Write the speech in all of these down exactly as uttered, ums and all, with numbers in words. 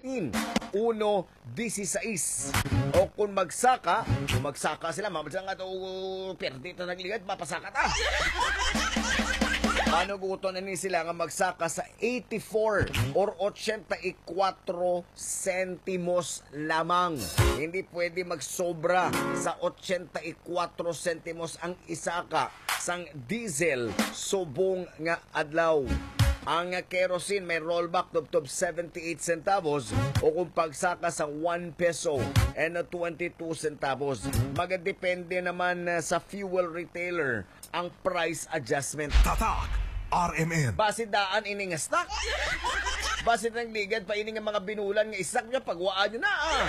thirteen, one sixteen. O kung magsaka, kung magsaka sila, mamadsa nga ito, perde ito nagligad, mapasaka ta. Panuguton na ni sila nga magsaka sa eighty-four or eighty-four centimos lamang. Hindi pwede magsobra sa eighty-four centimos ang isaka sang diesel subong nga adlaw. Ang kerosene may rollback tubtob seventy-eight centavos o kung pagsaka sa one peso and twenty-two centavos. Magadepende naman sa fuel retailer ang price adjustment. Tatak R M N. Base daan ining stock. Base ng ligad pa ining mga binulan nga stock niya pagwaan nyo na ah.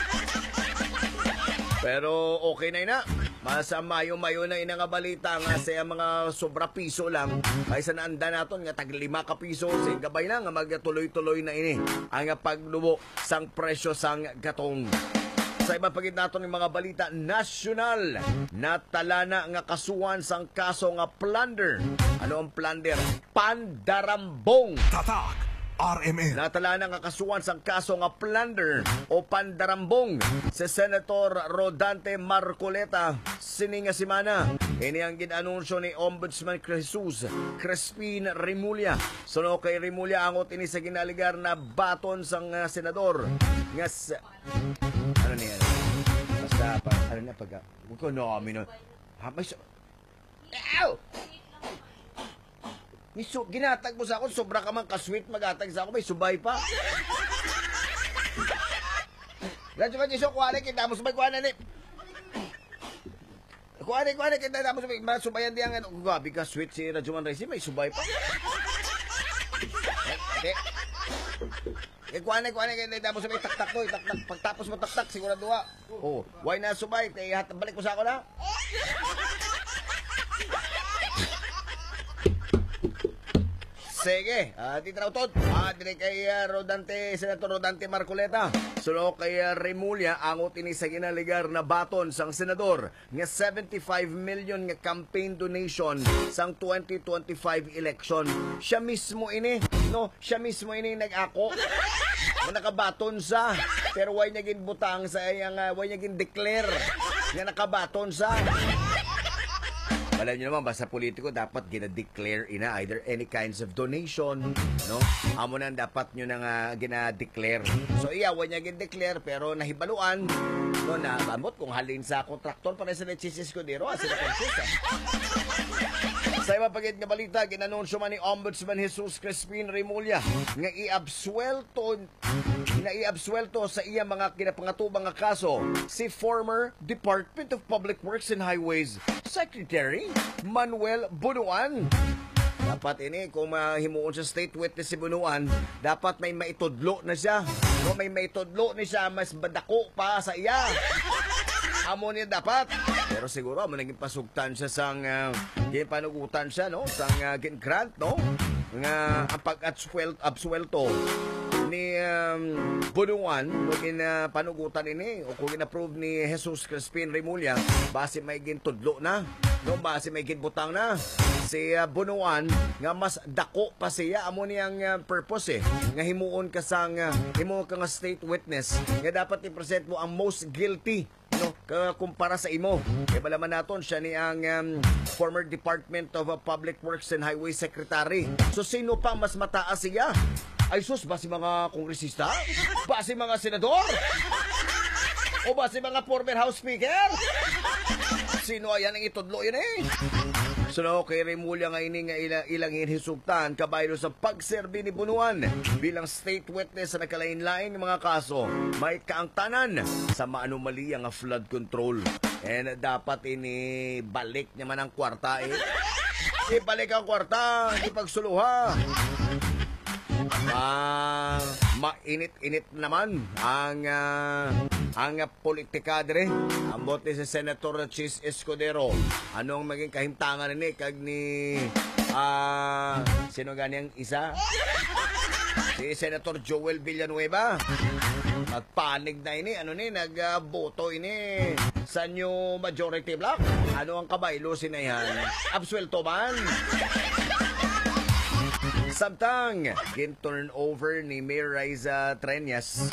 Pero okay na ina. Masa mayo-mayo na ina nga balita nga sa mga sobra piso lang. Kaysa naanda naton nga tag lima ka piso. Sa gabay na nga magtuloy-tuloy na ini ang paglubo sang presyo sang gatong. Sa iba pagit naton ng mga balita nasyonal, natala na nga kasuhan sang kaso nga plunder. Ano ang plunder? Pandarambong. Tatak R M N. Natala na nga kasuhan sang kaso nga plunder o pandarambong si Senator Rodante Marcoleta sini nga semana. Ini ang ginanunsyo ni Ombudsman Jesus Crispin Remulla. Suno kay Remulla angot ini sa ginaligar na baton sang uh, senador nga sa ano niya? Basta pa ano na pag huwag ko namin no. Ha may so Ow! Miso, ginatag mo sa ako, sobra ka man ka-sweet magatag sa ako, may subay pa. Ganyan ka, Jiso, kuha na, kita mo subay, kuha na, ni. Kuha na, kuha na, kita mo subay, masubayan diyan, ano, gabi ka, sweet si Rajuman Reyes, may subay pa. Okay. Eh, kuha na, kuha na, kita mo subay, tak-tak ko, tak-tak, pagtapos mo tak-tak, sigurado ha. Oh, why na subay, kaya balik mo sa ako na. Sige, uh, titiraw tot. Ah, dire kay uh, Rodante, Senator Rodante Marcoleta. Suno kay uh, Remulla, angot ini sa ginaligar na baton sang senador nga seventy-five million nga campaign donation sang twenty twenty-five election. Siya mismo ini, no, siya mismo ini nag-ako. Nakabaton sa, pero why niya ginbutang sa iyang, uh, why niya gin-declare nga nakabaton sa. Alam niyo naman, basta politiko, dapat gina-declare ina either any kinds of donation, no? Amo na dapat nyo nang uh, gina-declare. So, iya, wala niya gina-declare, pero nahibaluan, no, na amot kung halin sa kontraktor, para sa lechisis ko diro, as sila konsis, ah. Sa iba pagit nga balita, ginanunsyo man ni Ombudsman Jesus Crispin Remulla nga i-absuelto na i-absuelto sa iya mga kinapangatubang nga kaso si former Department of Public Works and Highways Secretary Manuel Bunuan. Dapat ini, kung mahimuon sa state witness si Bunuan, dapat may maitudlo na siya. Kung may maitudlo ni siya, mas badako pa sa iya. Amo niya dapat. Pero siguro amo naging pasugtan siya sang uh, panugutan siya, no? Sang uh, grant, no? Nga ang pag-absuelto ni um, Bunuan, no, uh, panugutan ini o kung in-approve ni Jesus Crispin Remulla, base may gintudlo na, no? Base may ginbutang na si uh, Bunuan nga mas dako pa siya. Amo niyang uh, purpose eh, nga himuon ka sang uh, himuon ka nga state witness nga dapat i-present mo ang most guilty, no, kumpara sa imo. Kaya malaman naton siya ni ang um, former Department of uh, Public Works and Highway Secretary. So sino pa mas mataas siya? Ay sus, ba si mga kongresista? Ba si mga senador? O ba si mga former House Speaker? Sino ayan ang itudlo yun eh? So no, kay Remulla nga ini nga ilang, ilang hinhisugtan kabaylo sa pagserbi ni Bunuan bilang state witness sa nakalain-lain mga kaso. May kaangtanan sa maanomali ang flood control. And dapat ini balik naman ang kwarta eh. Ibalik ang kwarta, ipagsuluha. Ah, mainit-init naman ang uh, ang uh, politika dire. Ambot ni si Senator Chis Escudero. Anong maging kahimtangan ni kag ni ah uh, sino ganiyang isa? Si Senator Joel Villanueva. Nagpanig na ini, ano ni, nagboto uh, ini sa new majority block. Ano ang kabaylo sinayan? Absuelto man. Samtang, gin-turn over ni Mayor Raisa Treñas